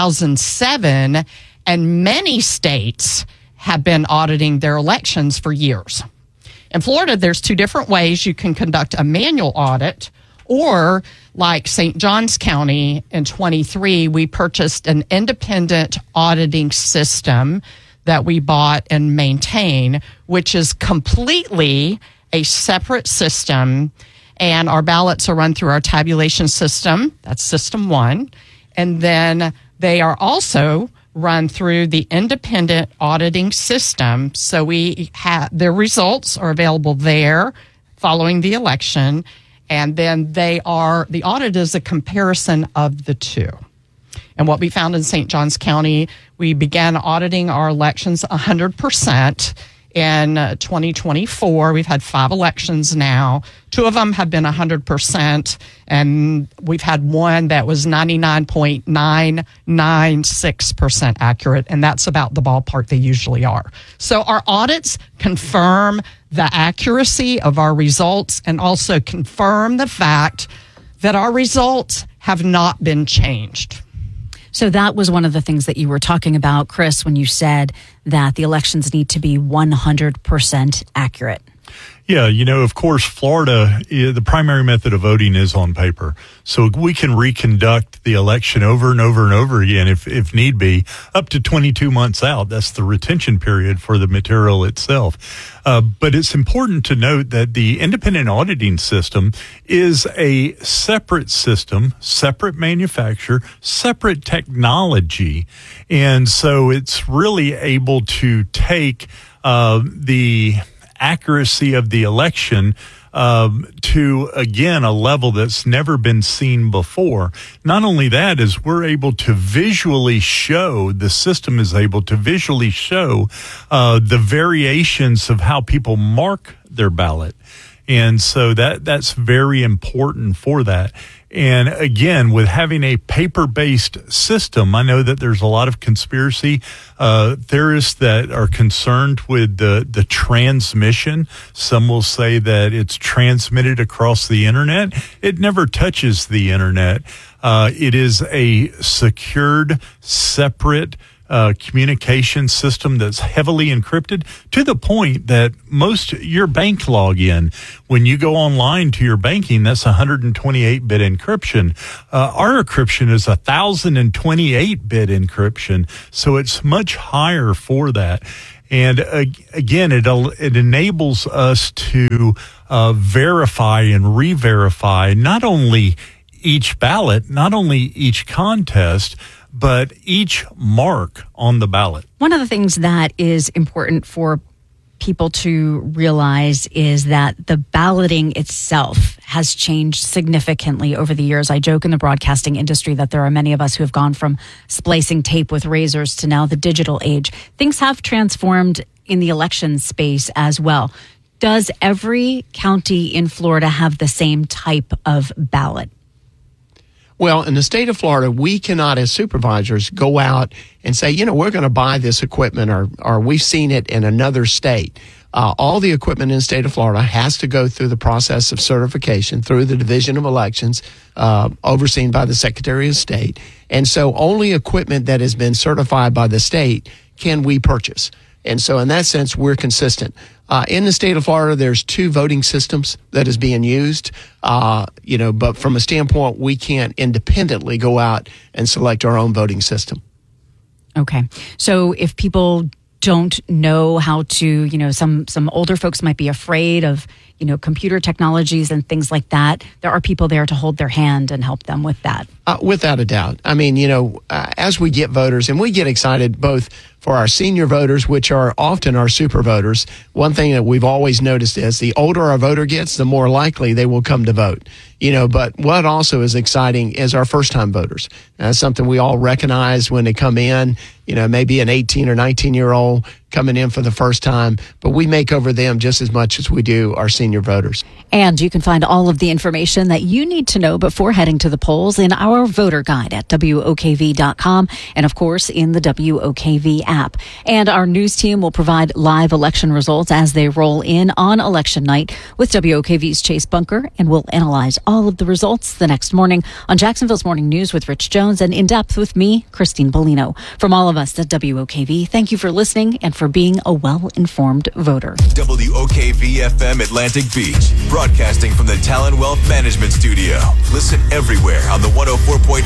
2007, and many states have been auditing their elections for years. In Florida, there's 2 different ways you can conduct a manual audit, or like St. Johns County in 23, we purchased an independent auditing system that we bought and maintain, which is completely a separate system. And our ballots are run through our tabulation system. That's system 1. And then they are also run through the independent auditing system. So we have their results are available there following the election. And then the audit is a comparison of the 2. And what we found in St. Johns County, we began auditing our elections 100% in 2024. We've had 5 elections now. 2 of them have been 100%, and we've had one that was 99.996% accurate, and that's about the ballpark they usually are. So our audits confirm the accuracy of our results and also confirm the fact that our results have not been changed. So that was one of the things that you were talking about, Chris, when you said that the elections need to be 100% accurate. Yeah, of course, Florida, the primary method of voting is on paper. So we can reconduct the election over and over and over again if need be, up to 22 months out. That's the retention period for the material itself. But it's important to note that the independent auditing system is a separate system, separate manufacturer, separate technology. And so it's really able to take the accuracy of the election to, again, a level that's never been seen before. Not only that, is we're able to visually show, the system is able to visually show the variations of how people mark their ballot. And so that's very important for that. And again, with having a paper-based system, I know that there's a lot of conspiracy theorists that are concerned with the transmission. Some will say that it's transmitted across the internet. It never touches the internet. It is a secured, separate communication system that's heavily encrypted to the point that your bank login, when you go online to your banking, that's 128-bit encryption. Our encryption is 1,028-bit encryption, so it's much higher for that. And again, it enables us to verify and re-verify not only each ballot, not only each contest, but each mark on the ballot. One of the things that is important for people to realize is that the balloting itself has changed significantly over the years. I joke in the broadcasting industry that there are many of us who have gone from splicing tape with razors to now the digital age. Things have transformed in the election space as well. Does every county in Florida have the same type of ballot? Well, in the state of Florida, we cannot, as supervisors, go out and say, we're going to buy this equipment or we've seen it in another state. All the equipment in the state of Florida has to go through the process of certification through the Division of Elections, overseen by the Secretary of State. And so only equipment that has been certified by the state can we purchase. And so in that sense, we're consistent. In the state of Florida, there's 2 voting systems that is being used, but from a standpoint, we can't independently go out and select our own voting system. Okay. So if people don't know how to, some older folks might be afraid of, computer technologies and things like that, there are people there to hold their hand and help them with that. Without a doubt. I mean, as we get voters, and we get excited both for our senior voters, which are often our super voters, one thing that we've always noticed is the older our voter gets, the more likely they will come to vote. But what also is exciting is our first-time voters. That's something we all recognize when they come in, maybe an 18 or 19-year-old coming in for the first time, but we make over them just as much as we do our senior voters. And you can find all of the information that you need to know before heading to the polls in our voter guide at WOKV.com and, of course, in the WOKV app. And our news team will provide live election results as they roll in on election night with WOKV's Chase Bunker, and we'll analyze all of the results the next morning on Jacksonville's Morning News with Rich Jones and In Depth with me, Christine Bellino. From all of us at WOKV, thank you for listening and for being a well-informed voter. WOKV-FM Atlantic Beach, broadcasting from the Talon Wealth Management Studio. Listen everywhere on the 104.5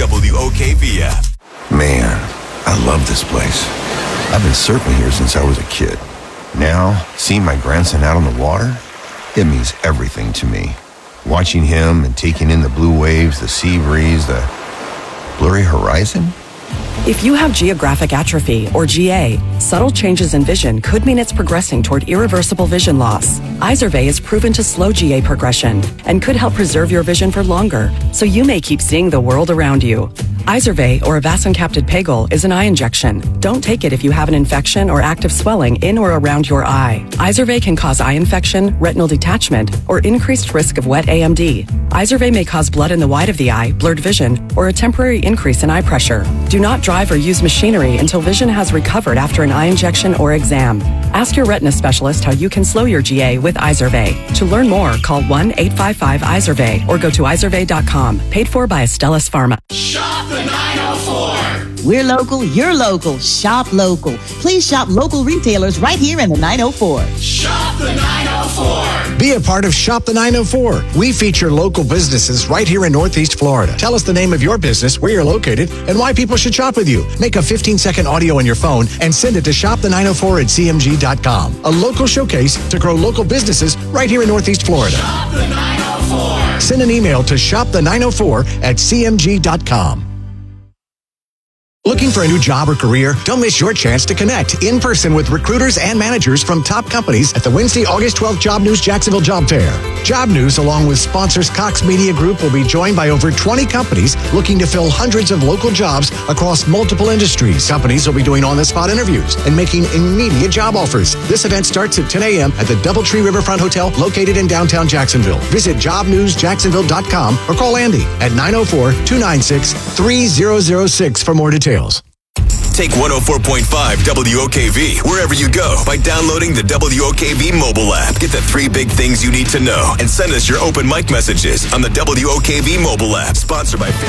WOKV app. Man, I love this place. I've been surfing here since I was a kid. Now, seeing my grandson out on the water, it means everything to me. Watching him and taking in the blue waves, the sea breeze, the blurry horizon. If you have geographic atrophy, or GA, subtle changes in vision could mean it's progressing toward irreversible vision loss. Izervay is proven to slow GA progression and could help preserve your vision for longer, so you may keep seeing the world around you. Izervay, or avacincaptad pegol, is an eye injection. Don't take it if you have an infection or active swelling in or around your eye. Izervay can cause eye infection, retinal detachment, or increased risk of wet AMD. Izervay may cause blood in the white of the eye, blurred vision, or a temporary increase in eye pressure. Do not drive or use machinery until vision has recovered after an eye injection or exam. Ask your retina specialist how you can slow your GA with Izervay. To learn more, call 1-855-IZERVAY or go to izervay.com. Paid for by Astellas Pharma. Shop the 904. We're local, you're local. Shop local. Please shop local retailers right here in the 904. Shop the 904. Be a part of Shop the 904. We feature local businesses right here in Northeast Florida. Tell us the name of your business, where you're located, and why people should shop with you. Make a 15-second audio on your phone and send it to shopthe904@cmg.com. A local showcase to grow local businesses right here in Northeast Florida. Shop the 904. Send an email to shopthe904@cmg.com. Looking for a new job or career? Don't miss your chance to connect in person with recruiters and managers from top companies at the Wednesday, August 12th Job News Jacksonville Job Fair. Job News, along with sponsors Cox Media Group, will be joined by over 20 companies looking to fill hundreds of local jobs across multiple industries. Companies will be doing on-the-spot interviews and making immediate job offers. This event starts at 10 a.m. at the Doubletree Riverfront Hotel located in downtown Jacksonville. Visit jobnewsjacksonville.com or call Andy at 904-296-3006 for more details. Take 104.5 WOKV wherever you go by downloading the WOKV mobile app. Get the 3 big things you need to know and send us your open mic messages on the WOKV mobile app. Sponsored by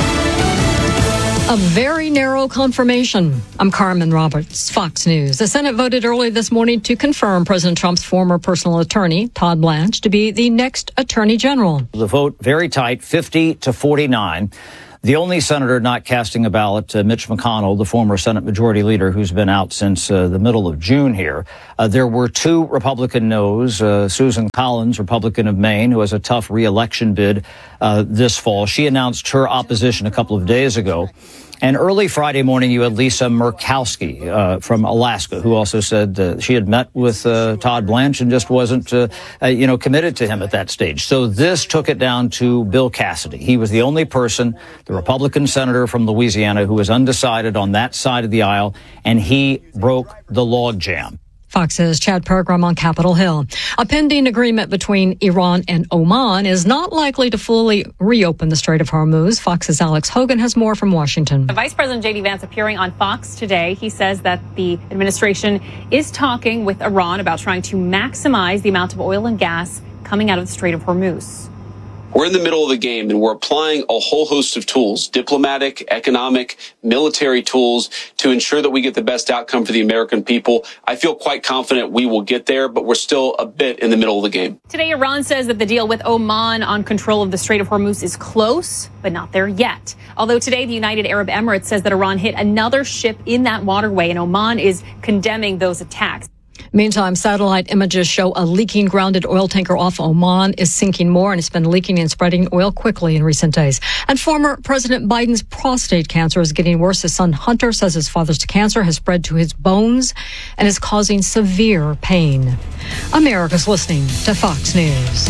A very narrow confirmation. I'm Carmen Roberts, Fox News. The Senate voted early this morning to confirm President Trump's former personal attorney, Todd Blanche, to be the next attorney general. The vote very tight, 50-49. The only senator not casting a ballot, Mitch McConnell, the former Senate Majority Leader who's been out since the middle of June here. There were 2 Republican no's. Susan Collins, Republican of Maine, who has a tough re-election bid this fall. She announced her opposition a couple of days ago. And early Friday morning, you had Lisa Murkowski from Alaska, who also said she had met with Todd Blanche and just wasn't, committed to him at that stage. So this took it down to Bill Cassidy. He was the only person, the Republican senator from Louisiana, who was undecided on that side of the aisle, and he broke the logjam. Fox's Chad Pergram on Capitol Hill. A pending agreement between Iran and Oman is not likely to fully reopen the Strait of Hormuz. Fox's Alex Hogan has more from Washington. Vice President J.D. Vance appearing on Fox today. He says that the administration is talking with Iran about trying to maximize the amount of oil and gas coming out of the Strait of Hormuz. We're in the middle of the game, and we're applying a whole host of tools, diplomatic, economic, military tools, to ensure that we get the best outcome for the American people. I feel quite confident we will get there, but we're still a bit in the middle of the game. Today, Iran says that the deal with Oman on control of the Strait of Hormuz is close, but not there yet. Although today, the United Arab Emirates says that Iran hit another ship in that waterway, and Oman is condemning those attacks. Meantime, satellite images show a leaking grounded oil tanker off Oman is sinking more, and it's been leaking and spreading oil quickly in recent days. And former President Biden's prostate cancer is getting worse. His son Hunter says his father's cancer has spread to his bones and is causing severe pain. America's listening to Fox News.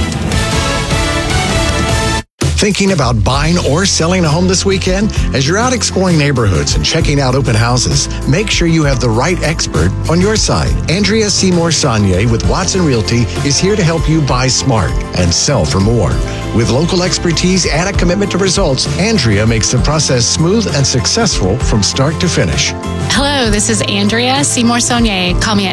Thinking about buying or selling a home this weekend? As you're out exploring neighborhoods and checking out open houses, make sure you have the right expert on your side. Andrea Seymour Saunier with Watson Realty is here to help you buy smart and sell for more. With local expertise and a commitment to results, Andrea makes the process smooth and successful from start to finish. Hello, this is Andrea Seymour Saunier. Call me at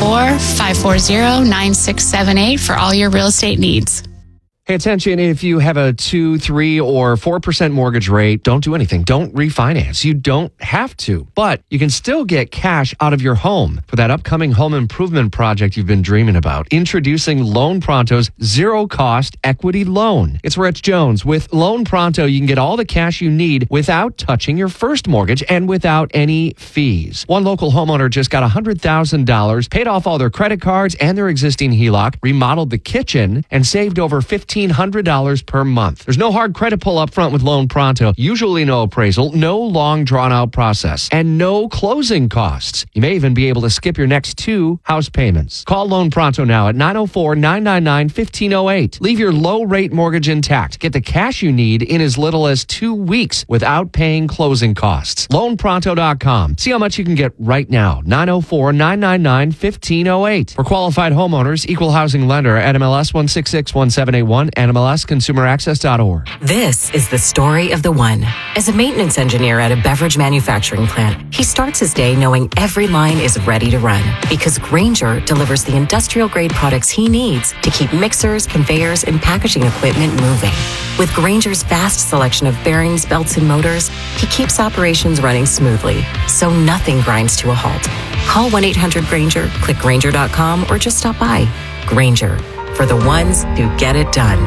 904-540-9678 for all your real estate needs. Pay attention, if you have a 2, 3, or 4% mortgage rate, don't do anything. Don't refinance. You don't have to, but you can still get cash out of your home for that upcoming home improvement project you've been dreaming about. Introducing Loan Pronto's zero-cost equity loan. It's Rich Jones. With Loan Pronto, you can get all the cash you need without touching your first mortgage and without any fees. One local homeowner just got $100,000, paid off all their credit cards and their existing HELOC, remodeled the kitchen, and saved over $1,500 per month. There's no hard credit pull up front with Loan Pronto. Usually no appraisal, no long drawn out process, and no closing costs. You may even be able to skip your next 2 house payments. Call Loan Pronto now at 904-999-1508. Leave your low rate mortgage intact. Get the cash you need in as little as 2 weeks without paying closing costs. LoanPronto.com. See how much you can get right now. 904-999-1508. For qualified homeowners, equal housing lender at MLS 1661781. and MLSConsumerAccess.org. This is the story of the one. As a maintenance engineer at a beverage manufacturing plant, he starts his day knowing every line is ready to run because Grainger delivers the industrial-grade products he needs to keep mixers, conveyors, and packaging equipment moving. With Grainger's vast selection of bearings, belts, and motors, he keeps operations running smoothly, so nothing grinds to a halt. Call 1-800-GRAINGER, click Grainger.com, or just stop by. Grainger, for the ones who get it done.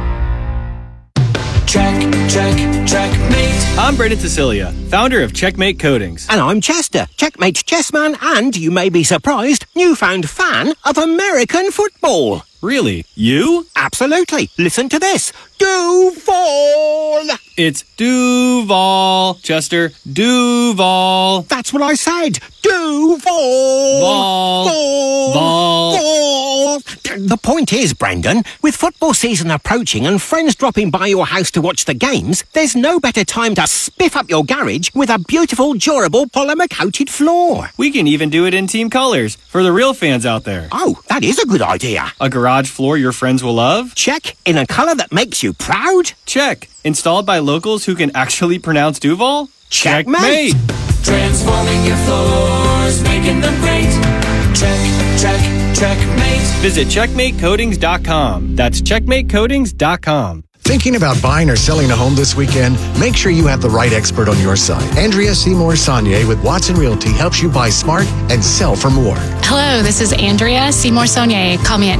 Checkmate. I'm Brendan Cecilia, founder of Checkmate Coatings. And I'm Chester, Checkmate chessman and, you may be surprised, newfound fan of American football. Really? You? Absolutely. Listen to this. Duval. It's Duval, Chester. Duval. That's what I said. Duval. Vol. The point is, Brendan, with football season approaching and friends dropping by your house to watch the games, there's no better time to spiff up your garage with a beautiful, durable, polymer-coated floor. We can even do it in team colors for the real fans out there. Oh, that is a good idea. A garage floor your friends will love? Check. In a color that makes you proud? Check. Installed by locals who can actually pronounce Duval? Checkmate. Transforming your floors, making them great. Checkmate. Visit CheckmateCoatings.com. That's CheckmateCoatings.com. Thinking about buying or selling a home this weekend? Make sure you have the right expert on your side. Andrea Seymour Saunier with Watson Realty helps you buy smart and sell for more. Hello, this is Andrea Seymour Saunier. Call me at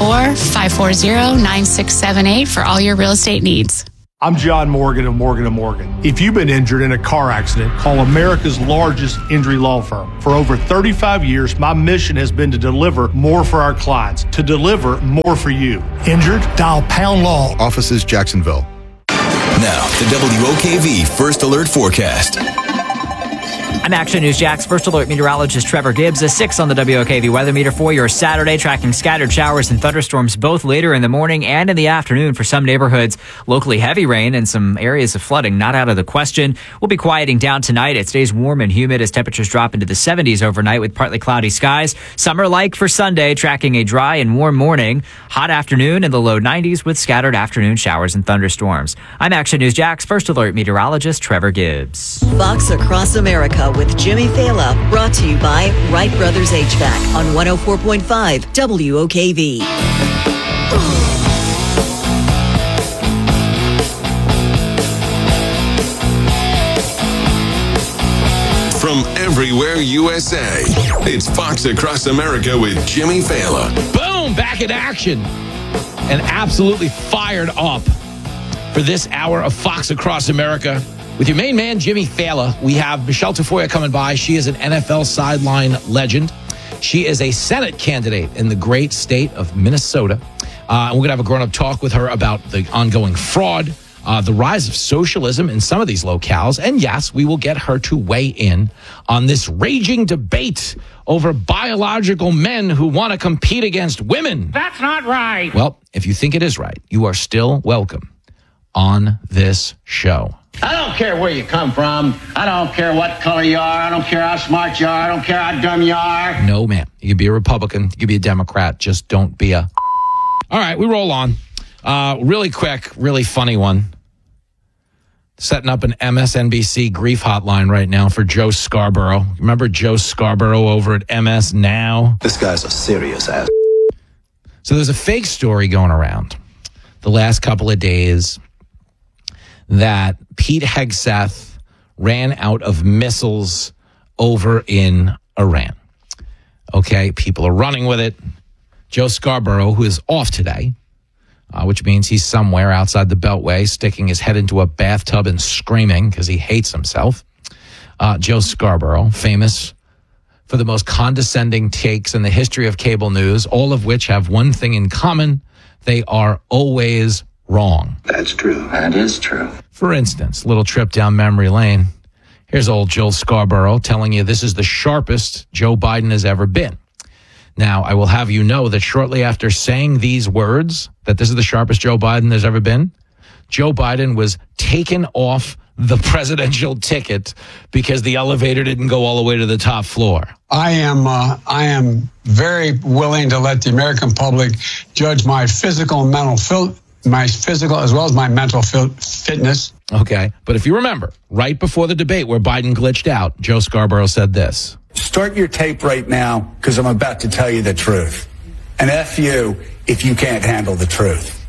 904-540-9678 for all your real estate needs. I'm John Morgan of Morgan & Morgan. If you've been injured in a car accident, call America's largest injury law firm. For over 35 years, my mission has been to deliver more for our clients, to deliver more for you. Injured? Dial Pound Law. Offices Jacksonville. Now, the WOKV First Alert Forecast. I'm Action News Jack's First Alert meteorologist Trevor Gibbs. A 6 on the WOKV weather meter for your Saturday, tracking scattered showers and thunderstorms both later in the morning and in the afternoon for some neighborhoods. Locally heavy rain and some areas of flooding not out of the question. We'll be quieting down tonight. It stays warm and humid as temperatures drop into the 70s overnight with partly cloudy skies. Summer-like for Sunday, tracking a dry and warm morning. Hot afternoon in the low 90s with scattered afternoon showers and thunderstorms. I'm Action News Jack's First Alert meteorologist Trevor Gibbs. Fox Across America with Jimmy Fala, brought to you by Wright Brothers HVAC on 104.5 WOKV. From everywhere USA, it's Fox Across America with Jimmy Fala. Boom, back in action. And absolutely fired up for this hour of Fox Across America. With your main man, Jimmy Fala, we have Michelle Tafoya coming by. She is an NFL sideline legend. She is a Senate candidate in the great state of Minnesota. And we're going to have a grown-up talk with her about the ongoing fraud, the rise of socialism in some of these locales. And yes, we will get her to weigh in on this raging debate over biological men who want to compete against women. That's not right. Well, if you think it is right, you are still welcome on this show. I don't care where you come from. I don't care what color you are. I don't care how smart you are. I don't care how dumb you are. No, man. You can be a Republican. You can be a Democrat. Just don't be a... All right, we roll on. Really quick, really funny one. Setting up an MSNBC grief hotline right now for Joe Scarborough. Remember Joe Scarborough over at MS Now? This guy's a serious ass. So there's a fake story going around the last couple of days that Pete Hegseth ran out of missiles over in Iran. Okay, people are running with it. Joe Scarborough, who is off today, which means he's somewhere outside the Beltway, sticking his head into a bathtub and screaming because he hates himself. Joe Scarborough, famous for the most condescending takes in the history of cable news, all of which have one thing in common. They are always wrong. That's true. That is true. For instance, little trip down memory lane. Here's old Joe Scarborough telling you this is the sharpest Joe Biden has ever been. Now, I will have you know that shortly after saying these words, that this is the sharpest Joe Biden has ever been, Joe Biden was taken off the presidential ticket because the elevator didn't go all the way to the top floor. I am very willing to let the American public judge my physical and mental my physical as well as my mental fitness. Okay, but if you remember, right before the debate where Biden glitched out, Joe Scarborough said this. Start your tape right now, because I'm about to tell you the truth. And F you if you can't handle the truth.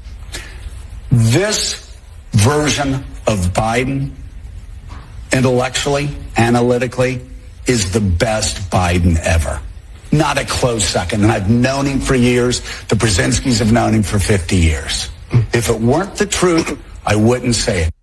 This version of Biden, intellectually, analytically, is the best Biden ever. Not a close second. And I've known him for years. The Brzezinskis have known him for 50 years. If it weren't the truth, I wouldn't say it.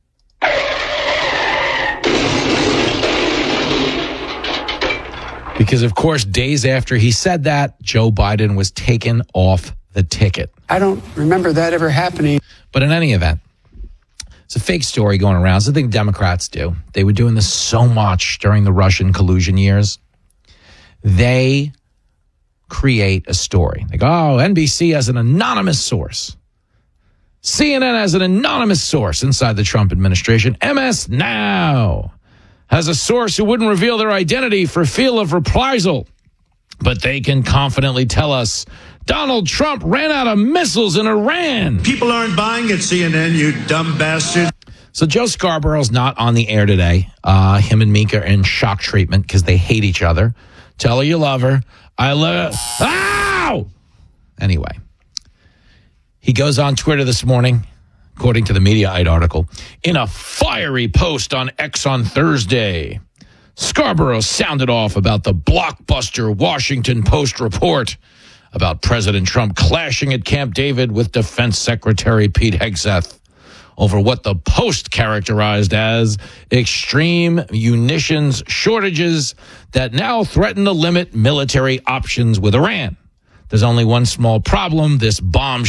Because, of course, days after he said that, Joe Biden was taken off the ticket. I don't remember that ever happening. But in any event, it's a fake story going around. It's the thing Democrats do. They were doing this so much during the Russian collusion years. They create a story. They go, oh, NBC has an anonymous source. CNN has an anonymous source inside the Trump administration. MS Now has a source who wouldn't reveal their identity for fear of reprisal. But they can confidently tell us Donald Trump ran out of missiles in Iran. People aren't buying it, CNN, you dumb bastard. So Joe Scarborough's not on the air today. Him and Mika are in shock treatment because they hate each other. Tell her you love her. I love her. Ow! Anyway, he goes on Twitter this morning, according to the Mediaite article, in a fiery post on X on Thursday. Scarborough sounded off about the blockbuster Washington Post report about President Trump clashing at Camp David with Defense Secretary Pete Hegseth over what the Post characterized as extreme munitions shortages that now threaten to limit military options with Iran. There's only one small problem. This bomb